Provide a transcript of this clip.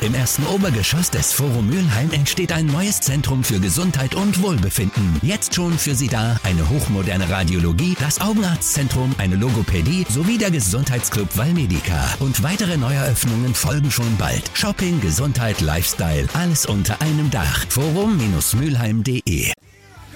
Im ersten Obergeschoss des Forum Mülheim entsteht ein neues Zentrum für Gesundheit und Wohlbefinden. Jetzt schon für Sie da eine hochmoderne Radiologie, das Augenarztzentrum, eine Logopädie sowie der Gesundheitsclub Valmedica. Und weitere Neueröffnungen folgen schon bald. Shopping, Gesundheit, Lifestyle, alles unter einem Dach. Forum-mülheim.de